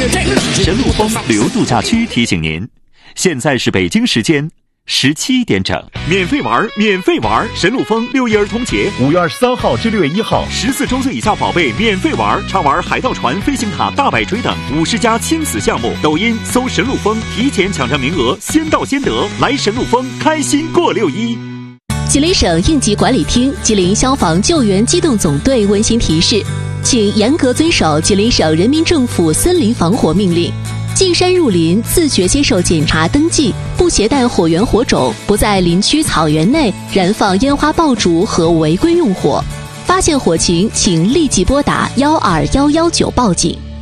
神鹿峰旅游度假区提醒您，现在是北京时间17点整，免费玩，免费玩！神鹿峰6一儿童节 5月23号至6月1号 ，14周岁以下宝贝免费玩，畅玩海盗船、飞行塔、大摆锤等50家亲子项目。抖音搜神鹿峰，提前抢占名额，先到先得。来神鹿峰，开心过6·1。 吉林省应急管理厅、吉林消防救援机动总队温馨提示，请严格遵守吉林省人民政府森林防火命令。进山入林，自觉接受检查登记，不携带火源火种，不在林区草原内燃放烟花爆竹和违规用火。发现火情，请立即拨打12119报警。